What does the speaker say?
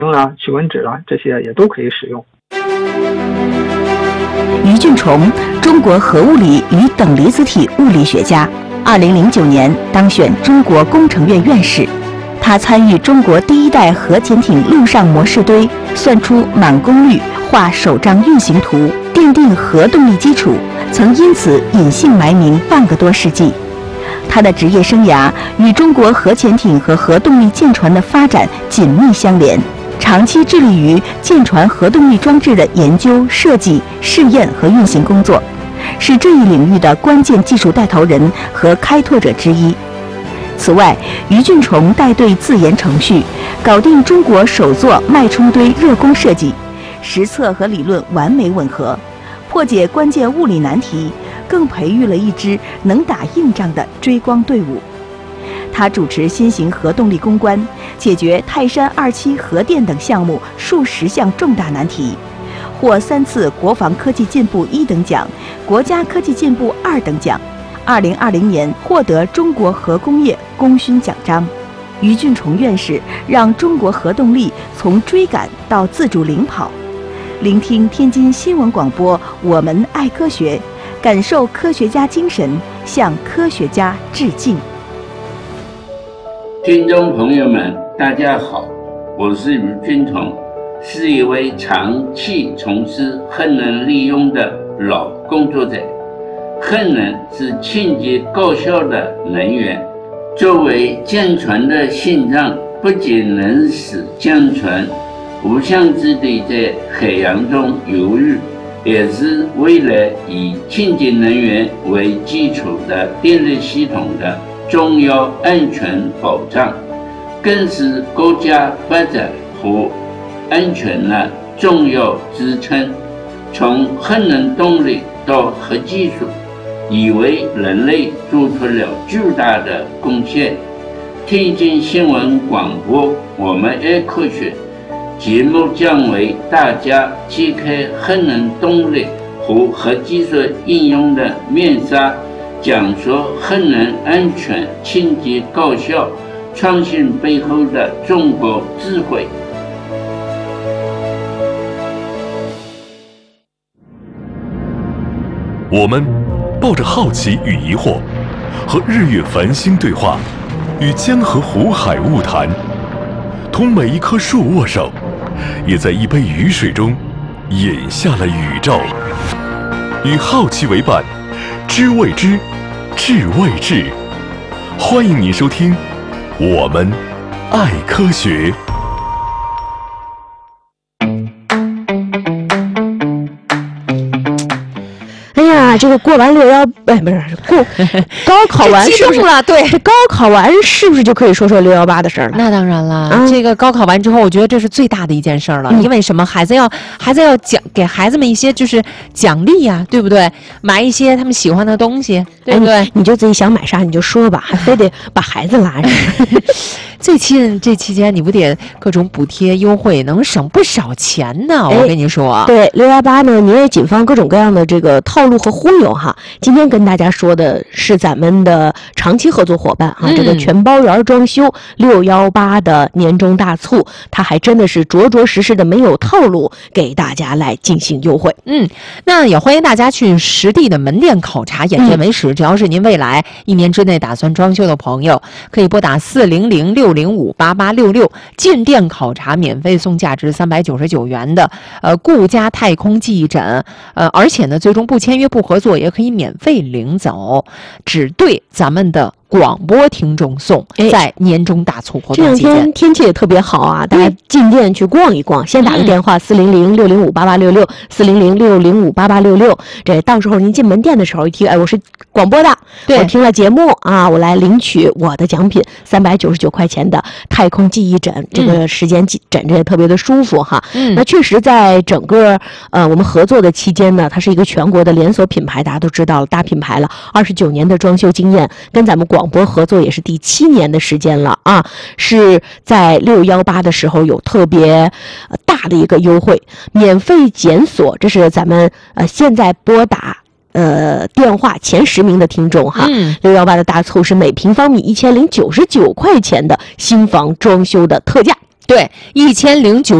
啊、驱蚊纸啊，这些也都可以使用。 于俊崇，中国核物理与等离子体物理学家，2009年当选中国工程院院士。他参与中国第一代核潜艇陆上模式堆，算出满功率，画首张运行图，奠定核动力基础，曾因此隐姓埋名半个多世纪。他的职业生涯与中国核潜艇和核动力舰船的发展紧密相连，长期致力于舰船核动力装置的研究、设计、试验和运行工作，是这一领域的关键技术带头人和开拓者之一。此外，于俊崇带队自研程序，搞定中国首座脉冲堆热工设计，实测和理论完美吻合，破解关键物理难题，更培育了一支能打硬仗的追光队伍。他主持新型核动力攻关，解决泰山2期核电等项目数十项重大难题，获3次国防科技进步1等奖、国家科技进步2等奖。2020年获得中国核工业功勋奖章。于俊崇院士让中国核动力从追赶到自主领跑。聆听天津新闻广播，我们爱科学，感受科学家精神，向科学家致敬。 听众朋友们，大家好，我是于俊崇，是一位长期从事核能利用的老工作者。核能是清洁高效的能源，作为舰船的心脏，不仅能使舰船无相之地在海洋中游弋，也是未来以清洁能源为基础的电力系统的重要安全保障，更是国家发展和安全的重要支撑。从核能动力到核技术，已为人类做出了巨大的贡献。天津新闻广播，我们爱科学节目将为大家揭开核能动力和核技术应用的面纱，讲述核能安全、清洁、高效、创新背后的中国智慧。 我们抱着好奇与疑惑，和日月繁星对话，与江河湖海物谈，同每一棵树握手，也在一杯雨水中饮下了宇宙。与好奇为伴，知未知，智未智。欢迎您收听我们爱科学。 这个过完不是过高考完是不是了？对，这高考完是不是就可以说说618的事儿了？ 那当然了，这个高考完之后，我觉得这是最大的一件事儿了。因为什么？孩子要给孩子们一些就是奖励呀，对不对？买一些他们喜欢的东西，对不对？ 你就自己想买啥你就说吧，还非得把孩子拉上。 这期间你不得各种补贴优惠，能省不少钱呢。我跟你说， 对618呢，年夜谨防各种各样的这个套路和忽悠哈。今天跟大家说的是咱们的长期合作伙伴哈，这个全包园装修618的年终大促，它还真的是着着实实的没有套路，给大家来进行优惠。 那也欢迎大家去实地的门店考察，眼见为实。只要是您未来1年之内打算装修的朋友，可以拨打400-605-8866进店考察，免费送价值399元的顾家太空记忆枕，而且呢，最终不签约不合作也可以免费领走，只对咱们的广播听众送，在年终大促活动期间。 这两天天气也特别好啊，大家进店去逛一逛，先打个电话400-605-8866 400-605-8866，这到时候您进门店的时候一听，我是广播的，我听了节目啊，我来领取我的奖品399块钱的太空记忆枕，这个时间枕着也特别的舒服哈。那确实在整个我们合作的期间呢，它是一个全国的连锁品牌，大家都知道了，大品牌了，29年的装修经验，跟咱们广播合作也是第7年的时间了啊，是在618的时候有特别大的一个优惠，免费检索，这是咱们现在拨打电话前10名的听众哈，618的大促是每平方米1099块钱的新房装修的特价。 对，1090